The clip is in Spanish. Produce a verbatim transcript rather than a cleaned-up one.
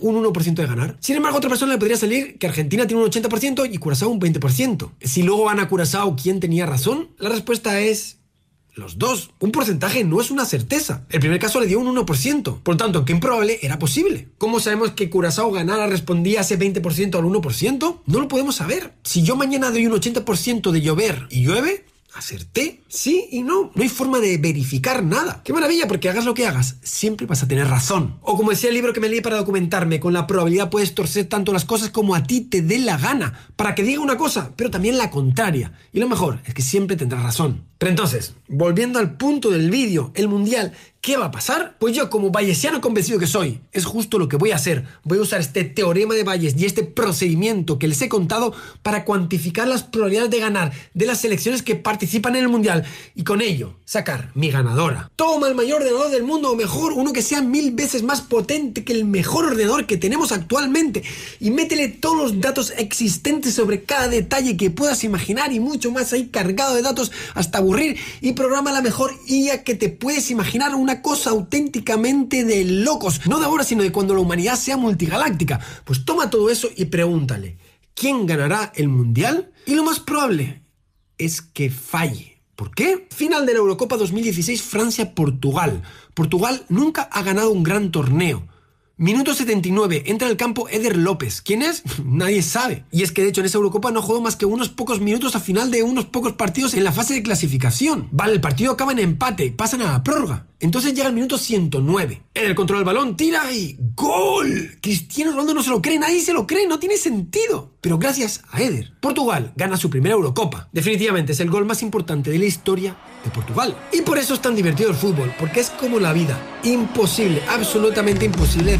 un uno por ciento de ganar. Sin embargo, a otra persona le podría salir que Argentina tiene un ochenta por ciento y Curazao un veinte por ciento. Si luego gana Curazao, ¿quién tenía razón? La respuesta es... los dos. Un porcentaje no es una certeza. El primer caso le dio un uno por ciento. Por lo tanto, que improbable era posible. ¿Cómo sabemos que Curazao ganara respondía ese veinte por ciento al uno por ciento? No lo podemos saber. Si yo mañana doy un ochenta por ciento de llover y llueve, acerté. Sí y no. No hay forma de verificar nada. ¡Qué maravilla! Porque hagas lo que hagas, siempre vas a tener razón. O como decía el libro que me leí para documentarme, con la probabilidad puedes torcer tanto las cosas como a ti te dé la gana, para que diga una cosa, pero también la contraria. Y lo mejor es que siempre tendrás razón. Pero entonces, volviendo al punto del vídeo, el Mundial, ¿qué va a pasar? Pues yo, como bayesiano convencido que soy, es justo lo que voy a hacer. Voy a usar este teorema de Bayes y este procedimiento que les he contado para cuantificar las probabilidades de ganar de las selecciones que participan en el Mundial y con ello sacar mi ganadora. Toma el mayor ordenador del mundo, o mejor, uno que sea mil veces más potente que el mejor ordenador que tenemos actualmente, y métele todos los datos existentes sobre cada detalle que puedas imaginar y mucho más ahí cargado de datos hasta aburrir, y programa la mejor I A que te puedes imaginar, una cosa auténticamente de locos, no de ahora sino de cuando la humanidad sea multigaláctica. Pues toma todo eso y pregúntale, ¿quién ganará el Mundial? Y lo más probable es que falle. ¿Por qué? Final de la Eurocopa dos mil dieciséis, Francia-Portugal. Portugal nunca ha ganado un gran torneo. Minuto setenta y nueve, entra al campo Eder López. ¿Quién es? Nadie sabe. Y es que de hecho en esa Eurocopa no jugó más que unos pocos minutos a final de unos pocos partidos en la fase de clasificación. Vale, el partido acaba en empate, pasan a la prórroga. Entonces llega el minuto ciento nueve. Eder controla el balón, tira y ¡gol! Cristiano Ronaldo no se lo cree, nadie se lo cree, no tiene sentido. Pero gracias a Eder, Portugal gana su primera Eurocopa. Definitivamente es el gol más importante de la historia de Portugal. Y por eso es tan divertido el fútbol, porque es como la vida. Imposible, absolutamente imposible